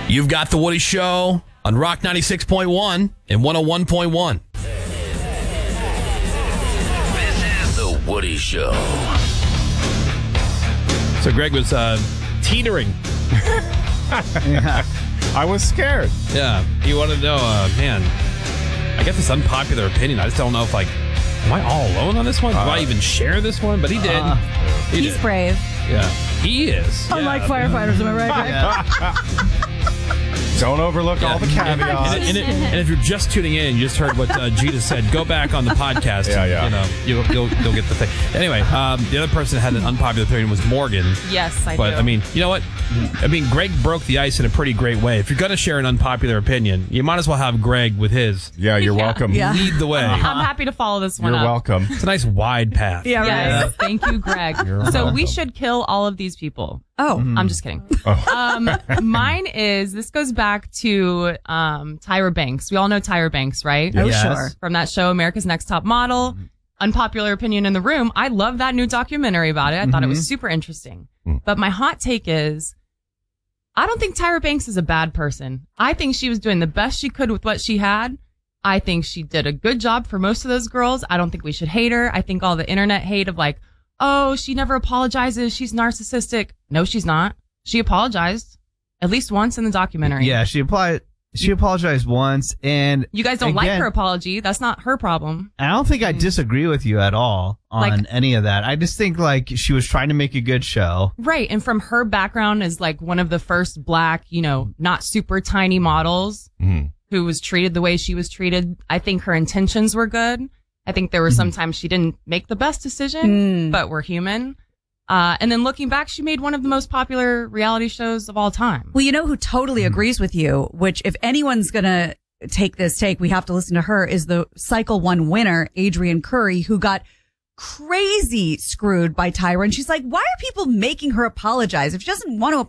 You've got The Woody Show on Rock 96.1 and 101.1. This is The Woody Show. So Greg was teetering. Yeah. I was scared. Yeah, he wanted to know, man, I get this unpopular opinion. I just don't know if, am I all alone on this one? Do I even share this one? But he did. He's brave. Yeah, he is. Unlike firefighters, am I right, Greg? Yeah. Don't overlook all the caveats. And if you're just tuning in, you just heard what Gita said. Go back on the podcast. Yeah. You'll get the thing. Anyway, the other person that had an unpopular opinion was Morgan. Yes, I do. But, you know what? Greg broke the ice in a pretty great way. If you're going to share an unpopular opinion, you might as well have Greg with his. Yeah, you're welcome. Yeah. Lead the way. I'm happy to follow this one You're up. welcome. It's a nice wide path. Yeah, right. Yes, thank you, Greg. So we should kill all of these people. Oh. I'm just kidding. Mine is, this goes back to Tyra Banks. We all know Tyra Banks, right? Oh, Yes. sure. From that show, America's Next Top Model. Unpopular opinion in the room. I love that new documentary about it. I thought it was super interesting. But my hot take is, I don't think Tyra Banks is a bad person. I think she was doing the best she could with what she had. I think she did a good job for most of those girls. I don't think we should hate her. I think all the internet hate of oh, she never apologizes. She's narcissistic. No, she's not. She apologized at least once in the documentary. Yeah, she apologized once, and You guys don't like her apology. That's not her problem. I don't think I disagree with you at all on any of that. I just think she was trying to make a good show. Right. And from her background as one of the first black, not super tiny models who was treated the way she was treated, I think her intentions were good. I think there were sometimes she didn't make the best decision, but we're human. And then looking back, she made one of the most popular reality shows of all time. Well, you know who totally agrees with you, which if anyone's going to take this take, we have to listen to her, is the Cycle 1 winner, Adrienne Curry, who got crazy screwed by Tyra. And she's like, why are people making her apologize? If she doesn't want to